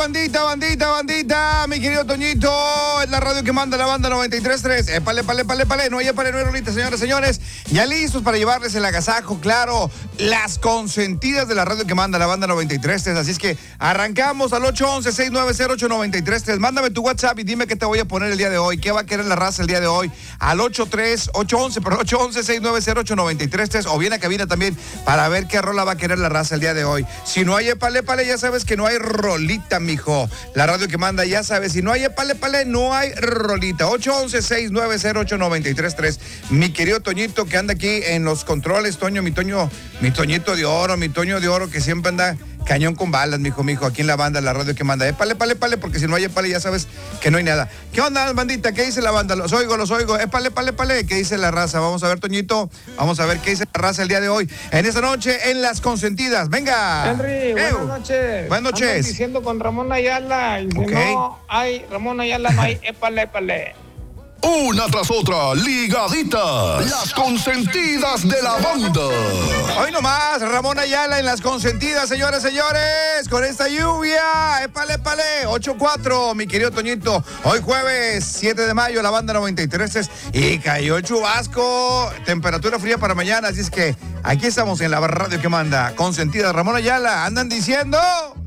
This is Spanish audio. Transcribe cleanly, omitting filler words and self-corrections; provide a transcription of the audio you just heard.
bandita, mi querido Toñito, es la radio que manda la banda 93.3. Épale, no hay rolita, señores. Ya listos para llevarles el agasajo, claro, las consentidas de la radio que manda la banda 93.3. Así es que arrancamos al 811-690-8933. Mándame tu WhatsApp y dime qué te voy a poner el día de hoy, qué va a querer la raza el día de hoy, al 811-690-8933, o viene a cabina también para ver qué rola va a querer la raza el día de hoy. Si no hay épale, ya sabes que no hay rolita, mijo. La radio que manda, ya sabes, si no hay épale, no hay rolita. 811-690-8933. Mi querido Toñito, que anda aquí en los controles, Toño, mi Toñito de oro, que siempre anda cañón con balas, mijo, aquí en la banda, la radio que manda. Épale, porque si no hay épale, ya sabes que no hay nada. ¿Qué onda, bandita? ¿Qué dice la banda? Los oigo. Épale, ¿qué dice la raza? Vamos a ver, Toñito, vamos a ver qué dice la raza el día de hoy. En esta noche, en Las Consentidas. Venga. Henry, buenas noches. Buenas noches. Andan diciendo con Ramón Ayala, y si no hay Ramón Ayala, no hay épale. Una tras otra, ligaditas, las consentidas de la banda. Hoy nomás, Ramón Ayala en Las Consentidas, señores, con esta lluvia. Épale, 8-4, mi querido Toñito. Hoy jueves 7 de mayo, la banda 93 y cayó el chubasco. Temperatura fría para mañana, así es que aquí estamos en la radio que manda. Consentidas, Ramón Ayala, andan diciendo...